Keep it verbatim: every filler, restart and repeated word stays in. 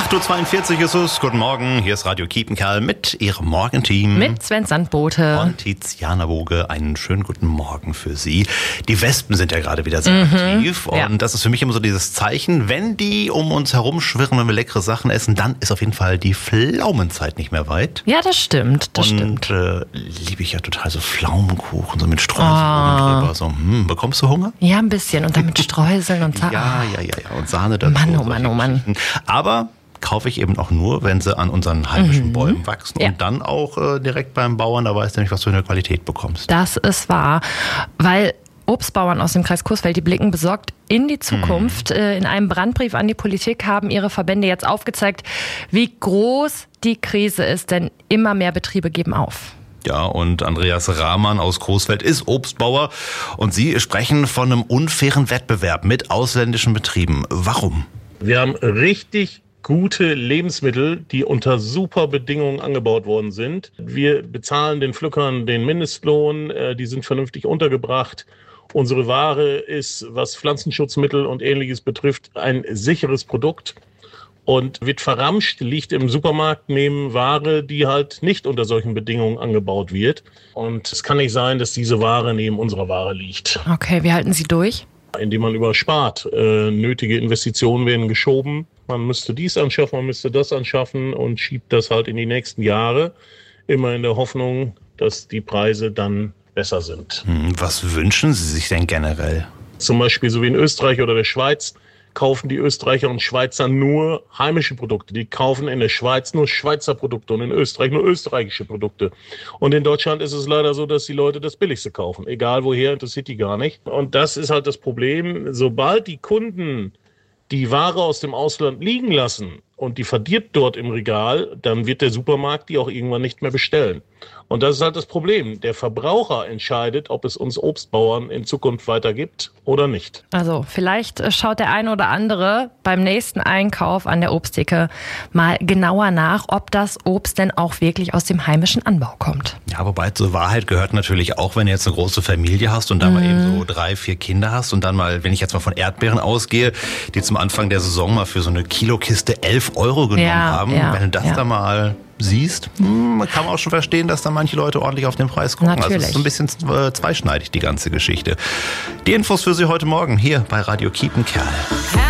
acht Uhr zweiundvierzig ist es. Guten Morgen, hier ist Radio Kiepenkerl mit Ihrem Morgenteam. Mit Sven Sandbote. Und Tiziana Woge. Einen schönen guten Morgen für Sie. Die Wespen sind ja gerade wieder sehr mhm, aktiv. Und ja. das ist für mich immer so dieses Zeichen, wenn die um uns herum schwirren, wenn wir leckere Sachen essen, dann ist auf jeden Fall die Pflaumenzeit nicht mehr weit. Ja, das stimmt, das und, stimmt. Und äh, liebe ich ja total so Pflaumenkuchen, so mit Streuseln oh. drüber. So, hm, bekommst du Hunger? Ja, ein bisschen. Und dann mit Streuseln und Sahne. Ja, ja, ja, ja. Und Sahne dazu. Mann, oh Mann, oh Mann. Aber kaufe ich eben auch nur, wenn sie an unseren heimischen mhm. Bäumen wachsen ja. und dann auch äh, direkt beim Bauern, da weißt du nämlich, was du in der Qualität bekommst. Das ist wahr, weil Obstbauern aus dem Kreis Coesfeld, die blicken besorgt in die Zukunft. Mhm. In einem Brandbrief an die Politik haben ihre Verbände jetzt aufgezeigt, wie groß die Krise ist, denn immer mehr Betriebe geben auf. Ja, und Andreas Rahmann aus Coesfeld ist Obstbauer und Sie sprechen von einem unfairen Wettbewerb mit ausländischen Betrieben. Warum? Wir haben richtig gute Lebensmittel, die unter super Bedingungen angebaut worden sind. Wir bezahlen den Pflückern den Mindestlohn, die sind vernünftig untergebracht. Unsere Ware ist, was Pflanzenschutzmittel und Ähnliches betrifft, ein sicheres Produkt und wird verramscht, liegt im Supermarkt neben Ware, die halt nicht unter solchen Bedingungen angebaut wird. Und es kann nicht sein, dass diese Ware neben unserer Ware liegt. Okay, wie halten Sie durch? Indem man überspart. Äh, nötige Investitionen werden geschoben. Man müsste dies anschaffen, man müsste das anschaffen und schiebt das halt in die nächsten Jahre. Immer in der Hoffnung, dass die Preise dann besser sind. Was wünschen Sie sich denn generell? Zum Beispiel so wie in Österreich oder der Schweiz kaufen die Österreicher und Schweizer nur heimische Produkte. Die kaufen in der Schweiz nur Schweizer Produkte und in Österreich nur österreichische Produkte. Und in Deutschland ist es leider so, dass die Leute das Billigste kaufen. Egal woher, interessiert die gar nicht. Und das ist halt das Problem. Sobald die Kunden die Ware aus dem Ausland liegen lassen und die verdirbt dort im Regal, dann wird der Supermarkt die auch irgendwann nicht mehr bestellen. Und das ist halt das Problem. Der Verbraucher entscheidet, ob es uns Obstbauern in Zukunft weiter gibt oder nicht. Also vielleicht schaut der eine oder andere beim nächsten Einkauf an der Obsttheke mal genauer nach, ob das Obst denn auch wirklich aus dem heimischen Anbau kommt. Ja, wobei zur Wahrheit gehört natürlich auch, wenn du jetzt eine große Familie hast und dann mhm. mal eben so drei, vier Kinder hast und dann mal, wenn ich jetzt mal von Erdbeeren ausgehe, die zum Anfang der Saison mal für so eine Kilokiste elf Euro genommen ja, haben. Ja, wenn du das ja. da mal siehst, kann man auch schon verstehen, dass da manche Leute ordentlich auf den Preis gucken. Natürlich. Also es ist so ein bisschen äh, zweischneidig, die ganze Geschichte. Die Infos für Sie heute Morgen hier bei Radio Kiepenkerl.